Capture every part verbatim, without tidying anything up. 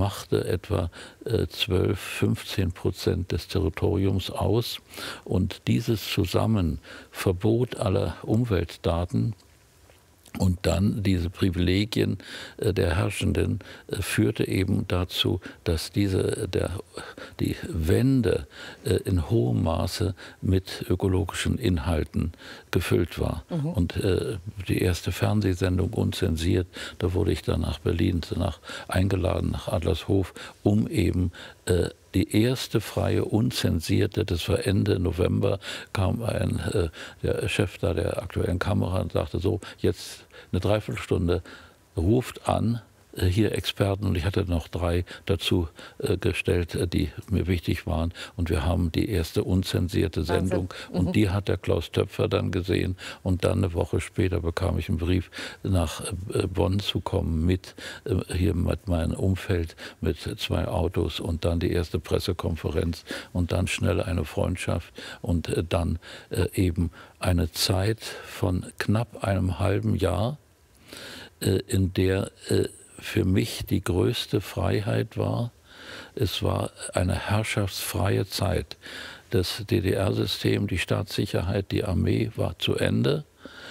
machte etwa äh, zwölf, fünfzehn Prozent des Territoriums aus. Und dieses zusammen, Verbot aller Umweltdaten, und dann diese Privilegien äh, der Herrschenden äh, führte eben dazu, dass diese, der, die Wende äh, in hohem Maße mit ökologischen Inhalten gefüllt war. Mhm. Und äh, die erste Fernsehsendung unzensiert, da wurde ich dann nach Berlin nach, eingeladen, nach Adlershof, um eben äh, die erste freie, unzensierte, das war Ende November, kam ein, äh, der Chef da der aktuellen Kamera und sagte so, jetzt eine Dreiviertelstunde, ruft an, äh, hier Experten, und ich hatte noch drei dazu äh, gestellt, äh, die mir wichtig waren, und wir haben die erste unzensierte Sendung, mhm. und die hat der Klaus Töpfer dann gesehen, und dann eine Woche später bekam ich einen Brief, nach äh, Bonn zu kommen mit, äh, hier mit meinem Umfeld, mit zwei Autos, und dann die erste Pressekonferenz, und dann schnell eine Freundschaft, und äh, dann äh, eben eine Zeit von knapp einem halben Jahr, äh, in der äh, für mich die größte Freiheit war. Es war eine herrschaftsfreie Zeit. Das D D R-System, die Staatssicherheit, die Armee war zu Ende.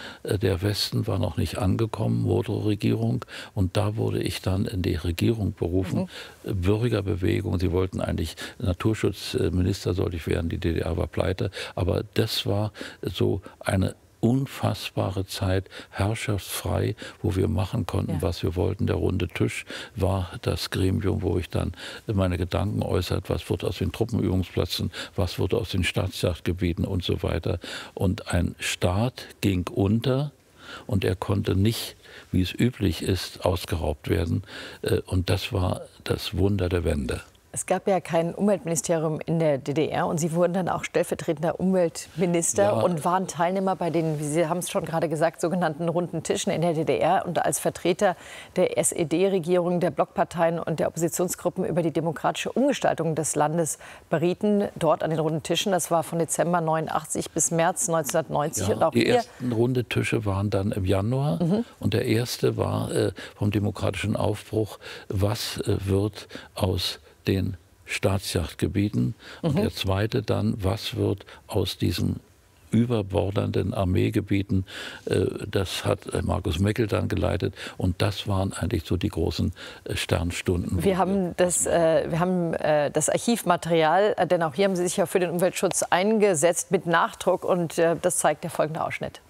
Der Westen war noch nicht angekommen, Motorregierung. Und da wurde ich dann in die Regierung berufen, mhm. Bürgerbewegung. Sie wollten eigentlich, Naturschutzminister sollte ich werden, die D D R war pleite. Aber das war so eine unfassbare Zeit, herrschaftsfrei, wo wir machen konnten, ja. was wir wollten. Der runde Tisch war das Gremium, wo ich dann meine Gedanken äußert, was wird aus den Truppenübungsplätzen, was wird aus den Staatsjagdgebieten und so weiter. Und ein Staat ging unter, und er konnte nicht, wie es üblich ist, ausgeraubt werden. Und das war das Wunder der Wende. Es gab ja kein Umweltministerium in der D D R, und Sie wurden dann auch stellvertretender Umweltminister ja. und waren Teilnehmer bei den, wie Sie haben es schon gerade gesagt, sogenannten runden Tischen in der D D R, und als Vertreter der S E D-Regierung, der Blockparteien und der Oppositionsgruppen über die demokratische Umgestaltung des Landes berieten, dort an den runden Tischen. Das war von Dezember neunundachtzig bis März neunzehnhundertneunzig. Ja, und auch die hier ersten runde Tische waren dann im Januar, mhm. und der erste war äh, vom demokratischen Aufbruch, was äh, wird aus den Staatsjagdgebieten, mhm. und der zweite dann, was wird aus diesen überbordernden Armeegebieten, äh, das hat Markus Meckel dann geleitet, und das waren eigentlich so die großen äh, Sternstunden. Wir haben das, äh, wir haben äh, das Archivmaterial, äh, denn auch hier haben Sie sich ja für den Umweltschutz eingesetzt mit Nachdruck, und äh, das zeigt der folgende Ausschnitt.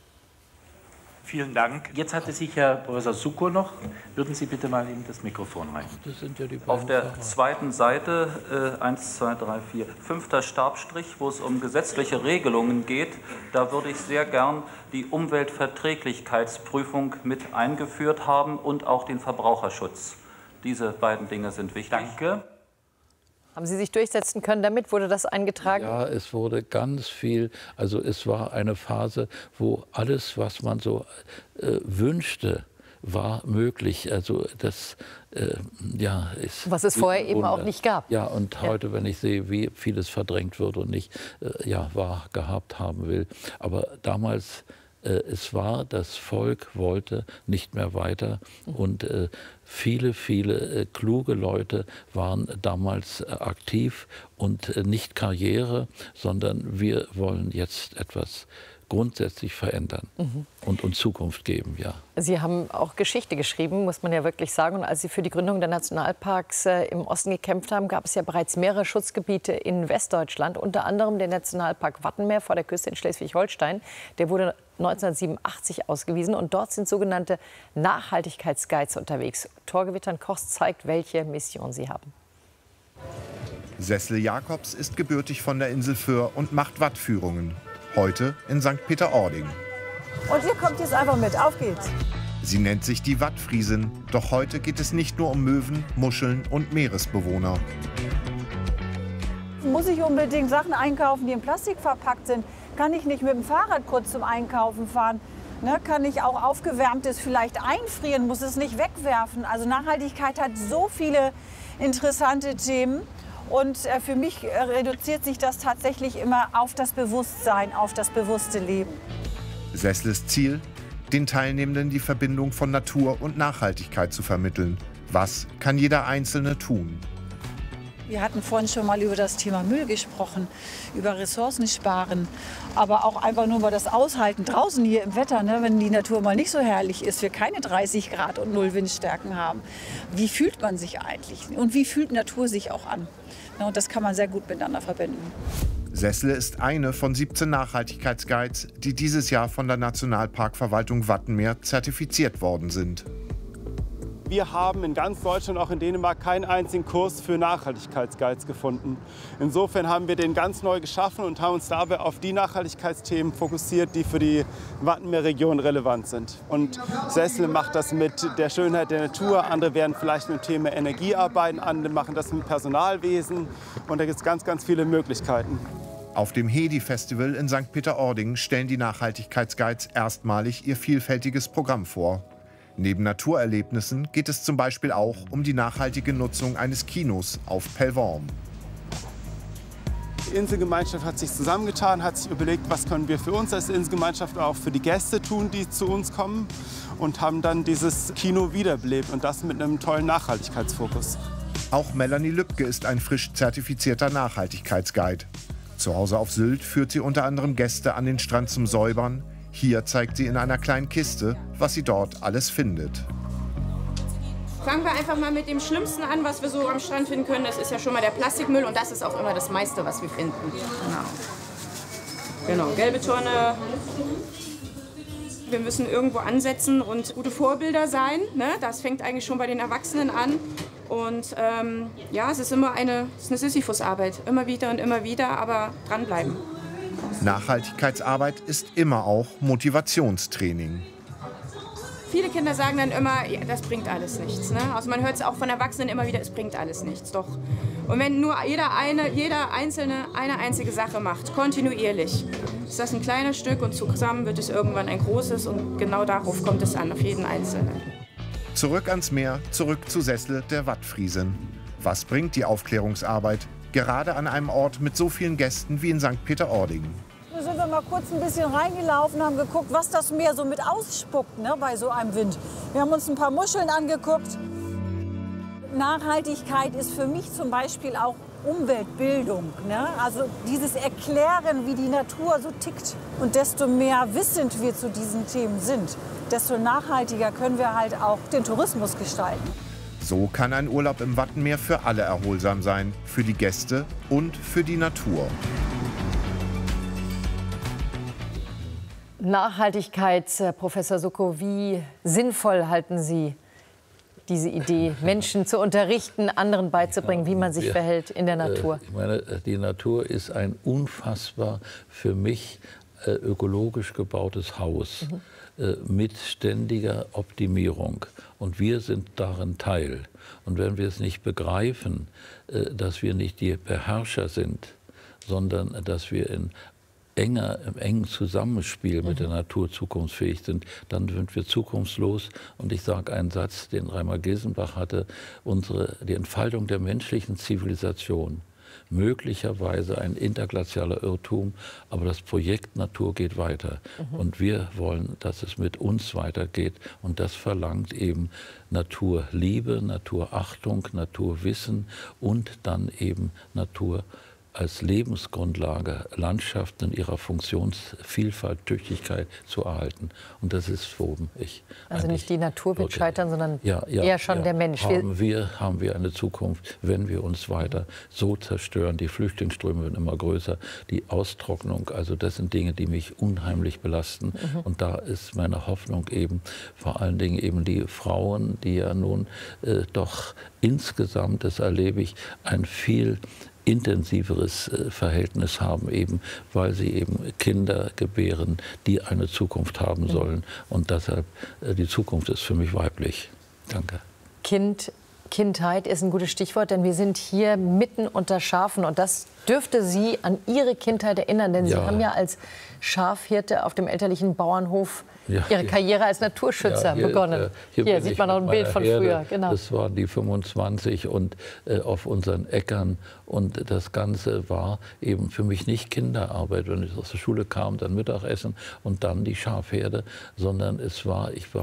Vielen Dank. Jetzt hatte sich Herr Professor Sukur noch. Würden Sie bitte mal ihm das Mikrofon reichen? Das sind ja die Auf der Fahrer. Zweiten Seite, äh, eins, zwei, drei, vier, fünfter Stabstrich, wo es um gesetzliche Regelungen geht, da würde ich sehr gern die Umweltverträglichkeitsprüfung mit eingeführt haben und auch den Verbraucherschutz. Diese beiden Dinge sind wichtig. Danke. Haben Sie sich durchsetzen können damit? Wurde das eingetragen? Ja, es wurde ganz viel. Also es war eine Phase, wo alles, was man so äh, wünschte, war möglich. Also das äh, ja, ist was es vorher eben auch nicht gab. Ja, und heute, ja. wenn ich sehe, wie vieles verdrängt wird und nicht äh, ja, wahr gehabt haben will. Aber damals, äh, es war, das Volk wollte nicht mehr weiter, und äh, viele, viele äh, kluge Leute waren damals äh, aktiv, und äh, nicht Karriere, sondern wir wollen jetzt etwas grundsätzlich verändern, mhm. und uns Zukunft geben, ja. Sie haben auch Geschichte geschrieben, muss man ja wirklich sagen. Und als Sie für die Gründung der Nationalparks äh, im Osten gekämpft haben, gab es ja bereits mehrere Schutzgebiete in Westdeutschland, unter anderem den Nationalpark Wattenmeer vor der Küste in Schleswig-Holstein. Der wurde neunzehnhundertsiebenundachtzig ausgewiesen, und dort sind sogenannte Nachhaltigkeitsguides unterwegs. Torgewittern Koch zeigt, welche Mission sie haben. Sessel Jacobs ist gebürtig von der Insel Föhr und macht Wattführungen. Heute in Sankt Peter-Ording. Und ihr kommt jetzt einfach mit, auf geht's. Sie nennt sich die Wattfriesin, doch heute geht es nicht nur um Möwen, Muscheln und Meeresbewohner. Muss ich unbedingt Sachen einkaufen, die in Plastik verpackt sind? Kann ich nicht mit dem Fahrrad kurz zum Einkaufen fahren? Ne, kann ich auch Aufgewärmtes vielleicht einfrieren, muss es nicht wegwerfen? Also Nachhaltigkeit hat so viele interessante Themen. Und äh, für mich äh, reduziert sich das tatsächlich immer auf das Bewusstsein, auf das bewusste Leben. Sessles Ziel, den Teilnehmenden die Verbindung von Natur und Nachhaltigkeit zu vermitteln. Was kann jeder Einzelne tun? Wir hatten vorhin schon mal über das Thema Müll gesprochen, über Ressourcen sparen, aber auch einfach nur über das Aushalten draußen hier im Wetter, ne, wenn die Natur mal nicht so herrlich ist, wir keine dreißig Grad und null Windstärken haben. Wie fühlt man sich eigentlich und wie fühlt Natur sich auch an? Ja, und das kann man sehr gut miteinander verbinden. Sessle ist eine von siebzehn Nachhaltigkeitsguides, die dieses Jahr von der Nationalparkverwaltung Wattenmeer zertifiziert worden sind. Wir haben in ganz Deutschland, auch in Dänemark, keinen einzigen Kurs für Nachhaltigkeitsguides gefunden. Insofern haben wir den ganz neu geschaffen und haben uns dabei auf die Nachhaltigkeitsthemen fokussiert, die für die Wattenmeerregion relevant sind. Und Sessle macht das mit der Schönheit der Natur, andere werden vielleicht mit dem Thema Energie arbeiten, andere machen das mit Personalwesen. Und da gibt es ganz, ganz viele Möglichkeiten. Auf dem Hedi-Festival in Sankt Peter-Ording stellen die Nachhaltigkeitsguides erstmalig ihr vielfältiges Programm vor. Neben Naturerlebnissen geht es zum Beispiel auch um die nachhaltige Nutzung eines Kinos auf Pellworm. Die Inselgemeinschaft hat sich zusammengetan, hat sich überlegt, was können wir für uns als Inselgemeinschaft auch für die Gäste tun, die zu uns kommen, und haben dann dieses Kino wiederbelebt, und das mit einem tollen Nachhaltigkeitsfokus. Auch Melanie Lübke ist ein frisch zertifizierter Nachhaltigkeitsguide. Zu Hause auf Sylt führt sie unter anderem Gäste an den Strand zum Säubern. Hier zeigt sie in einer kleinen Kiste, was sie dort alles findet. Fangen wir einfach mal mit dem Schlimmsten an, was wir so am Strand finden können. Das ist ja schon mal der Plastikmüll, und das ist auch immer das meiste, was wir finden. Genau, genau, gelbe Tonne. Wir müssen irgendwo ansetzen und gute Vorbilder sein. Ne? Das fängt eigentlich schon bei den Erwachsenen an. Und ähm, ja, es ist immer eine, es ist eine Sisyphusarbeit. Immer wieder und immer wieder, aber dranbleiben. Nachhaltigkeitsarbeit ist immer auch Motivationstraining. Viele Kinder sagen dann immer, ja, das bringt alles nichts. Ne? Also man hört es auch von Erwachsenen immer wieder, es bringt alles nichts. Doch. Und wenn nur jeder, eine, jeder Einzelne eine einzige Sache macht, kontinuierlich, ist das ein kleines Stück, und zusammen wird es irgendwann ein großes, und genau darauf kommt es an, auf jeden Einzelnen. Zurück ans Meer, zurück zu Sessle der Wattfriesin. Was bringt die Aufklärungsarbeit, gerade an einem Ort mit so vielen Gästen wie in Sankt Peter-Ording? Da sind wir mal kurz ein bisschen reingelaufen, haben geguckt, was das Meer so mit ausspuckt, ne, bei so einem Wind. Wir haben uns ein paar Muscheln angeguckt. Nachhaltigkeit ist für mich zum Beispiel auch Umweltbildung. Ne? Also dieses Erklären, wie die Natur so tickt. Und desto mehr wissend wir zu diesen Themen sind, desto nachhaltiger können wir halt auch den Tourismus gestalten. So kann ein Urlaub im Wattenmeer für alle erholsam sein, für die Gäste und für die Natur. Nachhaltigkeit, Professor Suckow, wie sinnvoll halten Sie diese Idee, Menschen zu unterrichten, anderen beizubringen, wie man sich Wir, verhält in der Natur? Äh, ich meine, die Natur ist ein unfassbar für mich äh, ökologisch gebautes Haus mhm. äh, mit ständiger Optimierung. Und wir sind darin Teil. Und wenn wir es nicht begreifen, äh, dass wir nicht die Beherrscher sind, sondern dass wir in enger, im engen Zusammenspiel mit der Natur zukunftsfähig sind, dann sind wir zukunftslos. Und ich sage einen Satz, den Reimer Gesenbach hatte: unsere, die Entfaltung der menschlichen Zivilisation, möglicherweise ein interglazialer Irrtum, aber das Projekt Natur geht weiter. Mhm. Und wir wollen, dass es mit uns weitergeht. Und das verlangt eben Naturliebe, Naturachtung, Naturwissen und dann eben Natur als Lebensgrundlage, Landschaften in ihrer Funktionsvielfalt, Tüchtigkeit zu erhalten. Und das ist, worum ich... Also nicht die Natur wird scheitern, sondern ja, ja, eher schon ja. der Mensch. Haben wir, haben wir eine Zukunft, wenn wir uns weiter so zerstören. Die Flüchtlingsströme werden immer größer, die Austrocknung, also das sind Dinge, die mich unheimlich belasten. Mhm. Und da ist meine Hoffnung eben, vor allen Dingen eben die Frauen, die ja nun äh, doch insgesamt, das erlebe ich, ein viel intensiveres Verhältnis haben, eben weil sie eben Kinder gebären, die eine Zukunft haben sollen. Und deshalb, die Zukunft ist für mich weiblich. Danke. Kind, Kindheit ist ein gutes Stichwort, denn wir sind hier mitten unter Schafen. Und das dürfte Sie an Ihre Kindheit erinnern, denn ja. Sie haben ja als Schafhirte auf dem elterlichen Bauernhof ja, Ihre Karriere als Naturschützer ja, hier, begonnen. Äh, hier, hier sieht man noch ein Bild von Herde. früher. Genau. Das waren die fünfundzwanzig und äh, auf unseren Äckern. Und das Ganze war eben für mich nicht Kinderarbeit, wenn ich aus der Schule kam, dann Mittagessen und dann die Schafherde, sondern es war, ich war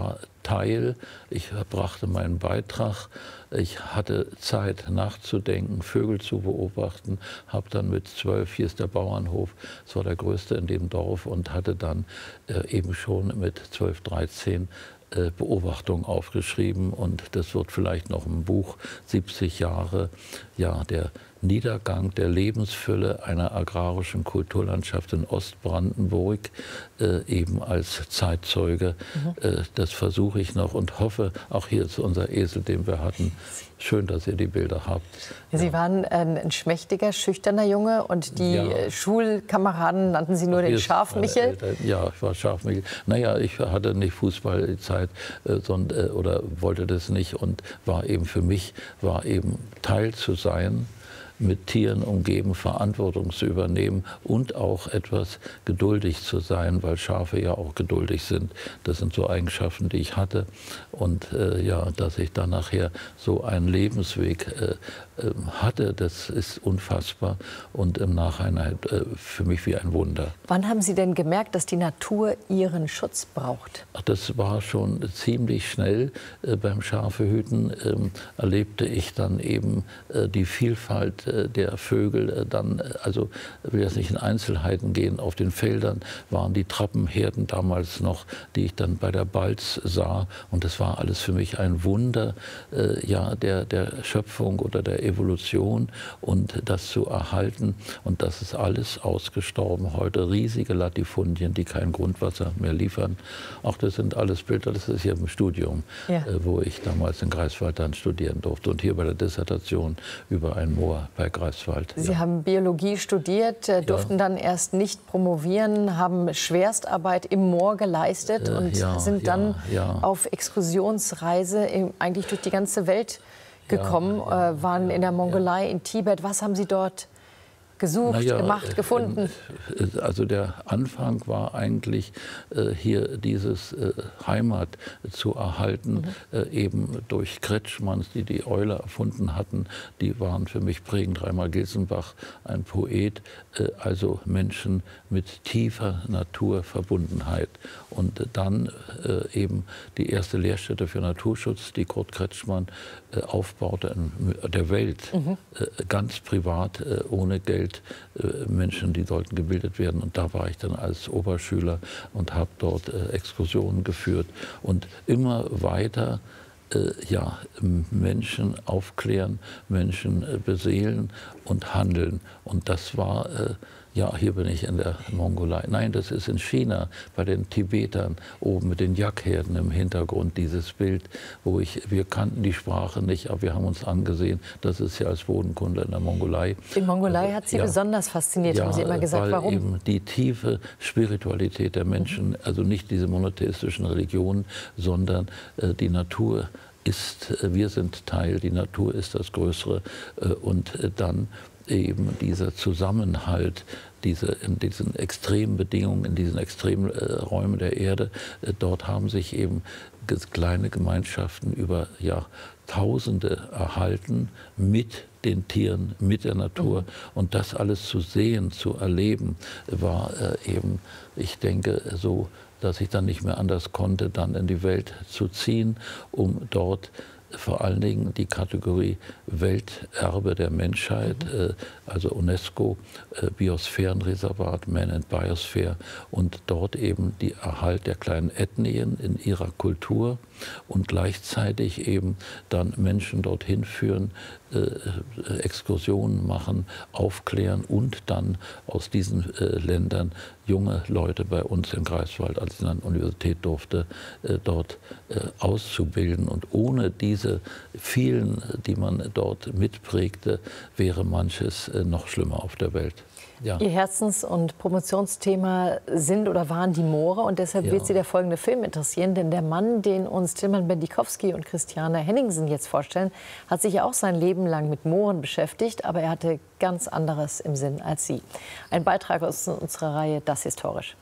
Teil. Ich brachte meinen Beitrag. Ich hatte Zeit nachzudenken, Vögel zu beobachten, habe dann mit zwölf, hier ist der Bauernhof, es war der größte in dem Dorf, und hatte dann äh, eben schon mit zwölf, dreizehn äh, Beobachtungen aufgeschrieben, und das wird vielleicht noch ein Buch, siebzig Jahre, ja, der Niedergang der Lebensfülle einer agrarischen Kulturlandschaft in Ostbrandenburg, äh, eben als Zeitzeuge. Mhm. Äh, das versuche ich noch und hoffe, auch hier ist unser Esel, den wir hatten. Schön, dass ihr die Bilder habt. Sie waren ein, ein schmächtiger, schüchterner Junge, und die ja. Schulkameraden nannten Sie nur den Scharfmichel? Ja, ich war Scharfmichel. Naja, ich hatte nicht Fußballzeit äh, sondern, äh, oder wollte das nicht, und war eben für mich, war eben Teil zu sein, mit Tieren umgeben, Verantwortung zu übernehmen und auch etwas geduldig zu sein, weil Schafe ja auch geduldig sind. Das sind so Eigenschaften, die ich hatte. Und äh, ja, dass ich dann nachher so einen Lebensweg äh, äh, hatte, das ist unfassbar und im Nachhinein äh, für mich wie ein Wunder. Wann haben Sie denn gemerkt, dass die Natur Ihren Schutz braucht? Ach, das war schon ziemlich schnell. Äh, beim Schafehüten äh, erlebte ich dann eben äh, die Vielfalt der Vögel. Dann, also ich will jetzt nicht in Einzelheiten gehen, auf den Feldern waren die Trappenherden damals noch, die ich dann bei der Balz sah, und das war alles für mich ein Wunder äh, ja, der, der Schöpfung oder der Evolution, und das zu erhalten, und das ist alles ausgestorben heute. Riesige Latifundien, die kein Grundwasser mehr liefern. Auch das sind alles Bilder, das ist hier im Studium, ja. äh, wo ich damals in Greifswald dann studieren durfte, und hier bei der Dissertation über ein Moor bei Greifswald. Sie ja. haben Biologie studiert, durften ja. dann erst nicht promovieren, haben Schwerstarbeit im Moor geleistet äh, und ja, sind dann ja, ja. auf Exkursionsreise eigentlich durch die ganze Welt gekommen, ja, ja, äh, waren in der Mongolei, ja. in Tibet. Was haben Sie dort gesucht, ja, gemacht, gefunden? Also der Anfang war eigentlich äh, hier dieses äh, Heimat zu erhalten, mhm. äh, eben durch Kretschmanns, die die Eule erfunden hatten. Die waren für mich prägend. Reimer Gilsenbach, ein Poet, äh, also Menschen mit tiefer Naturverbundenheit. Und äh, dann äh, eben die erste Lehrstätte für Naturschutz, die Kurt Kretschmann äh, aufbaute in der Welt, mhm. äh, ganz privat, äh, ohne Geld. Menschen, die sollten gebildet werden. Und da war ich dann als Oberschüler und habe dort äh, Exkursionen geführt und immer weiter äh, ja, Menschen aufklären, Menschen äh, beseelen und handeln. Und das war, äh, ja, hier bin ich in der Mongolei. Nein, das ist in China, bei den Tibetern, oben mit den Yak-Herden im Hintergrund, dieses Bild, wo ich, wir kannten die Sprache nicht, aber wir haben uns angesehen, das ist ja als Bodenkundler in der Mongolei. Die Mongolei hat Sie ja, besonders fasziniert, ja, haben Sie immer gesagt. Weil warum? Eben die tiefe Spiritualität der Menschen, mhm. also nicht diese monotheistischen Religionen, sondern äh, die Natur ist, äh, wir sind Teil, die Natur ist das Größere, äh, und äh, dann eben dieser Zusammenhalt, diese, in diesen extremen Bedingungen, in diesen extremen äh, Räumen der Erde, äh, dort haben sich eben kleine Gemeinschaften über Jahrtausende erhalten mit den Tieren, mit der Natur. Mhm. Und das alles zu sehen, zu erleben, war äh, eben, ich denke, so, dass ich dann nicht mehr anders konnte, dann in die Welt zu ziehen, um dort vor allen Dingen die Kategorie Welterbe der Menschheit, mhm. äh, also UNESCO, äh, Biosphärenreservat, Man and Biosphere, und dort eben die Erhalt der kleinen Ethnien in ihrer Kultur und gleichzeitig eben dann Menschen dorthin führen, äh, Exkursionen machen, aufklären und dann aus diesen äh, Ländern junge Leute bei uns in Greifswald, als ich an der Universität durfte, äh, dort äh, auszubilden. Und ohne diese vielen, die man dort mitprägte, wäre manches äh, noch schlimmer auf der Welt. Ja. Ihr Herzens- und Promotionsthema sind oder waren die Moore, und deshalb ja. wird Sie der folgende Film interessieren, denn der Mann, den uns Tilman Bendikowski und Christiane Henningsen jetzt vorstellen, hat sich ja auch sein Leben lang mit Mooren beschäftigt, aber er hatte ganz anderes im Sinn als Sie. Ein Beitrag aus unserer Reihe Das Historisch.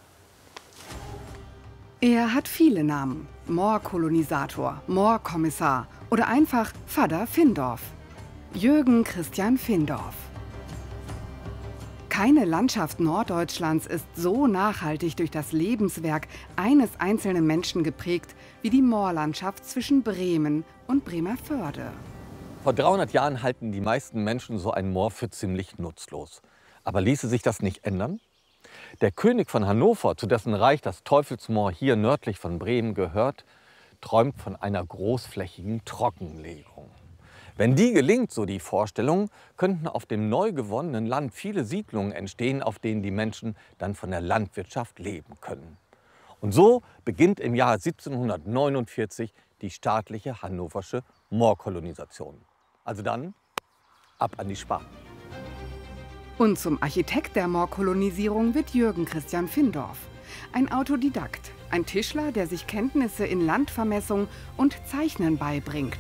Er hat viele Namen: Moorkolonisator, Moorkommissar oder einfach Vater Findorf. Jürgen Christian Findorf. Keine Landschaft Norddeutschlands ist so nachhaltig durch das Lebenswerk eines einzelnen Menschen geprägt wie die Moorlandschaft zwischen Bremen und Bremervörde. Vor dreihundert Jahren halten die meisten Menschen so ein Moor für ziemlich nutzlos. Aber ließe sich das nicht ändern? Der König von Hannover, zu dessen Reich das Teufelsmoor hier nördlich von Bremen gehört, träumt von einer großflächigen Trockenlegung. Wenn die gelingt, so die Vorstellung, könnten auf dem neu gewonnenen Land viele Siedlungen entstehen, auf denen die Menschen dann von der Landwirtschaft leben können. Und so beginnt im Jahr siebzehnhundertneunundvierzig die staatliche hannoversche Moorkolonisation. Also dann ab an die Spaten. Und zum Architekt der Moorkolonisierung wird Jürgen Christian Findorf. Ein Autodidakt, ein Tischler, der sich Kenntnisse in Landvermessung und Zeichnen beibringt.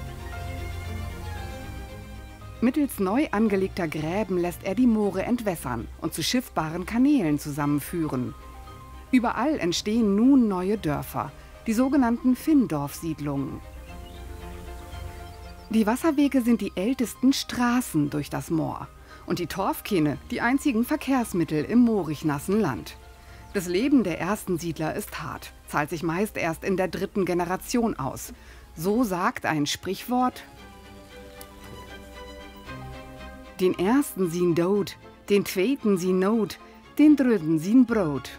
Mittels neu angelegter Gräben lässt er die Moore entwässern und zu schiffbaren Kanälen zusammenführen. Überall entstehen nun neue Dörfer, die sogenannten Findorf-Siedlungen. Die Wasserwege sind die ältesten Straßen durch das Moor und die Torfkähne die einzigen Verkehrsmittel im moorig nassen Land. Das Leben der ersten Siedler ist hart, zahlt sich meist erst in der dritten Generation aus. So sagt ein Sprichwort: Den ersten sien Dod, den zweiten sien Not, den dritten sien Brot.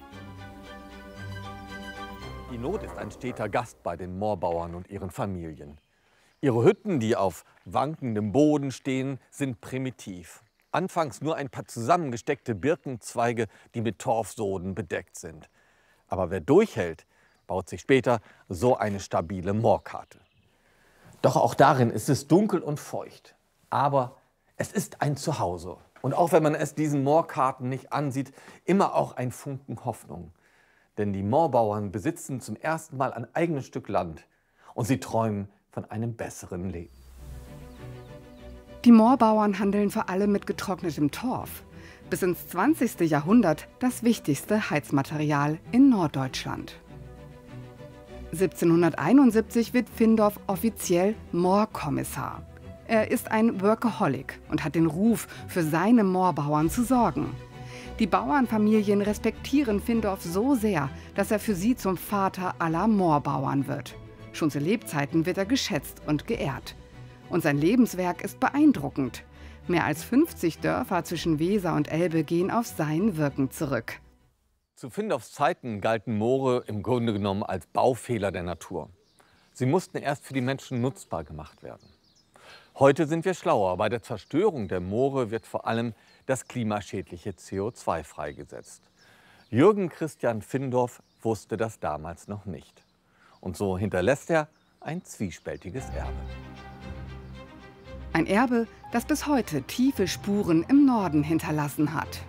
Die Not ist ein steter Gast bei den Moorbauern und ihren Familien. Ihre Hütten, die auf wankendem Boden stehen, sind primitiv. Anfangs nur ein paar zusammengesteckte Birkenzweige, die mit Torfsoden bedeckt sind. Aber wer durchhält, baut sich später so eine stabile Moorkarte. Doch auch darin ist es dunkel und feucht. Aber es ist ein Zuhause. Und auch wenn man es diesen Moorkarten nicht ansieht, immer auch ein Funken Hoffnung. Denn die Moorbauern besitzen zum ersten Mal ein eigenes Stück Land. Und sie träumen von einem besseren Leben. Die Moorbauern handeln vor allem mit getrocknetem Torf. Bis ins zwanzigste Jahrhundert das wichtigste Heizmaterial in Norddeutschland. siebzehnhunderteinundsiebzig wird Findorf offiziell Moorkommissar. Er ist ein Workaholic und hat den Ruf, für seine Moorbauern zu sorgen. Die Bauernfamilien respektieren Findorf so sehr, dass er für sie zum Vater aller Moorbauern wird. Schon zu Lebzeiten wird er geschätzt und geehrt. Und sein Lebenswerk ist beeindruckend. Mehr als fünfzig Dörfer zwischen Weser und Elbe gehen auf sein Wirken zurück. Zu Findorfs Zeiten galten Moore im Grunde genommen als Baufehler der Natur. Sie mussten erst für die Menschen nutzbar gemacht werden. Heute sind wir schlauer. Bei der Zerstörung der Moore wird vor allem das klimaschädliche C O zwei freigesetzt. Jürgen Christian Findorf wusste das damals noch nicht. Und so hinterlässt er ein zwiespältiges Erbe. Ein Erbe, das bis heute tiefe Spuren im Norden hinterlassen hat.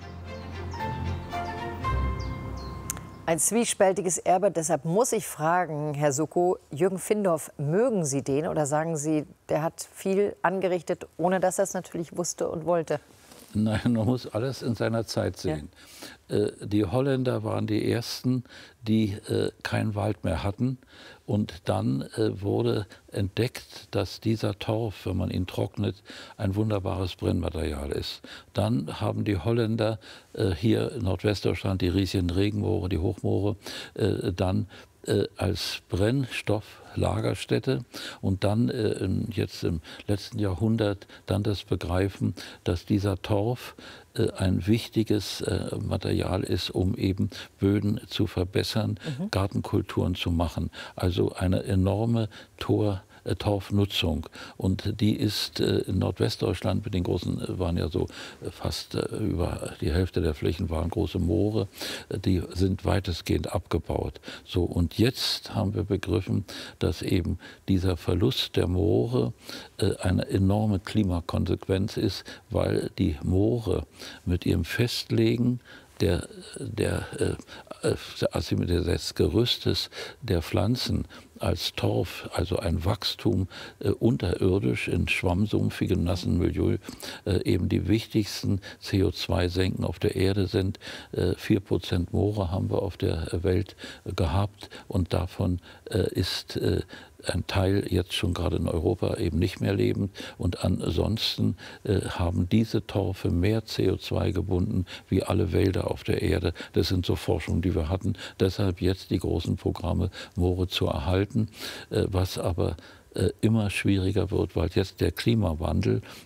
Ein zwiespältiges Erbe, deshalb muss ich fragen, Herr Suckow, Jürgen Findorf, mögen Sie den oder sagen Sie, der hat viel angerichtet, ohne dass er es natürlich wusste und wollte? Nein, man muss alles in seiner Zeit sehen. Ja. Äh, die Holländer waren die Ersten, die äh, keinen Wald mehr hatten. Und dann äh, wurde entdeckt, dass dieser Torf, wenn man ihn trocknet, ein wunderbares Brennmaterial ist. Dann haben die Holländer äh, hier in Nordwestdeutschland die riesigen Regenmoore, die Hochmoore, äh, dann äh, als Brennstofflagerstätte und dann äh, jetzt im letzten Jahrhundert dann das Begreifen, dass dieser Torf äh, ein wichtiges äh, Material ist, um eben Böden zu verbessern, mhm. Gartenkulturen zu machen. Also eine enorme Tor Torfnutzung. Und die ist äh, in Nordwestdeutschland mit den großen, äh, waren ja so äh, fast äh, über die Hälfte der Flächen waren große Moore, äh, die sind weitestgehend abgebaut. So, und jetzt haben wir begriffen, dass eben dieser Verlust der Moore äh, eine enorme Klimakonsequenz ist, weil die Moore mit ihrem Festlegen der, der, äh, also des Gerüstes der Pflanzen als Torf, also ein Wachstum äh, unterirdisch in schwammsumpfigen, nassen Milieu, äh, eben die wichtigsten C O zwei Senken auf der Erde sind. Äh, vier Prozent Moore haben wir auf der Welt äh, gehabt und davon äh, ist äh, ein Teil jetzt schon gerade in Europa eben nicht mehr lebend. Und ansonsten äh, haben diese Torfe mehr C O zwei gebunden wie alle Wälder auf der Erde. Das sind so Forschungen, die wir hatten. Deshalb jetzt die großen Programme, Moore zu erhalten, äh, was aber äh, immer schwieriger wird, weil jetzt der Klimawandel